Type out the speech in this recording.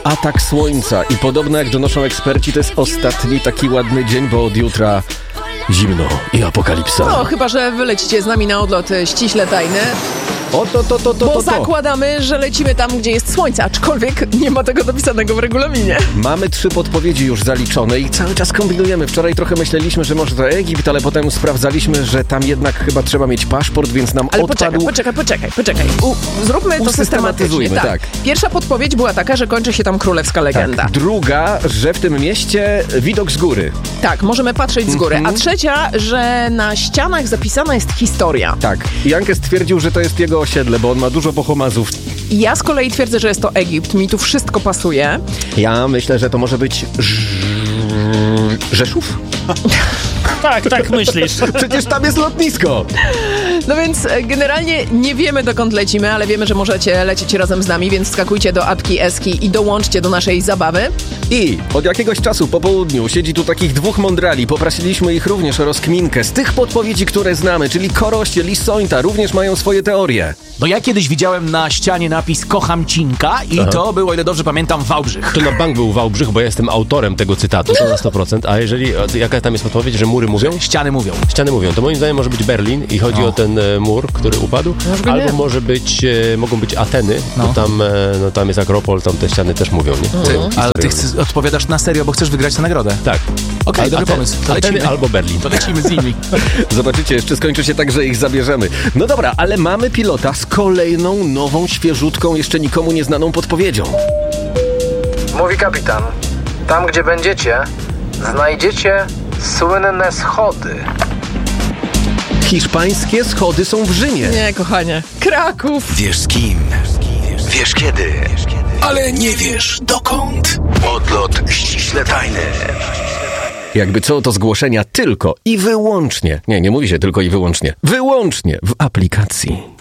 atak słońca i podobno jak donoszą eksperci, to jest ostatni taki ładny dzień, bo od jutra zimno i apokalipsa. No, chyba że wy lecicie z nami na odlot ściśle tajny. Bo zakładamy, że lecimy tam, gdzie jest słońce, aczkolwiek nie ma tego dopisanego w regulaminie. Mamy 3 podpowiedzi już zaliczone i cały czas kombinujemy. Wczoraj trochę myśleliśmy, że może to Egipt, ale potem sprawdzaliśmy, że tam jednak chyba trzeba mieć paszport, więc nam ale odpadł... Poczekaj. Zróbmy to systematycznie. Tak. Pierwsza podpowiedź była taka, że kończy się tam królewska legenda. Tak. Druga, że w tym mieście widok z góry. Tak, możemy patrzeć z góry. A trzecia, że na ścianach zapisana jest historia. Tak. Jankę stwierdził, że to jest jego osiedle, bo on ma dużo pochomazów. Ja z kolei twierdzę, że jest to Egipt. Mi tu wszystko pasuje. Ja myślę, że to może być Rzeszów? Tak myślisz. Przecież tam jest lotnisko. No więc generalnie nie wiemy, dokąd lecimy, ale wiemy, że możecie lecieć razem z nami, więc wskakujcie do apki Eski i dołączcie do naszej zabawy. I od jakiegoś czasu po południu siedzi tu takich 2 mądrali. Poprosiliśmy ich również o rozkminkę z tych podpowiedzi, które znamy, czyli Korościel i Sońta również mają swoje teorie. No ja kiedyś widziałem na ścianie napis Kocham Cinka i to było, o ile dobrze pamiętam, Wałbrzych. To na bank był Wałbrzych, bo ja jestem autorem tego cytatu, to na 100%. A jeżeli, jaka tam jest podpowiedź, że mury mówią? Ściany mówią. Ściany mówią. To moim zdaniem może być Berlin i chodzi o ten mur, który upadł. Albo może być, mogą być Ateny, bo tam jest Akropol, tam te ściany też mówią, nie? Ale ty odpowiadasz na serio, bo chcesz wygrać tę nagrodę. Tak. Okej, dobry pomysł. To Ateny lecimy. albo Berlin. To lecimy z nimi. Zobaczycie, jeszcze skończy się tak, że ich zabierzemy. No dobra, ale mamy pilota z kolejną, nową, świeżutką, jeszcze nikomu nieznaną podpowiedzią. Mówi kapitan. Tam, gdzie będziecie, znajdziecie słynne schody. Hiszpańskie schody są w Rzymie. Nie, kochanie. Kraków. Wiesz z kim? Wiesz kiedy? Ale nie wiesz dokąd. Odlot ściśle tajny. Jakby co, to zgłoszenia tylko i wyłącznie. Nie mówi się tylko i wyłącznie. Wyłącznie w aplikacji.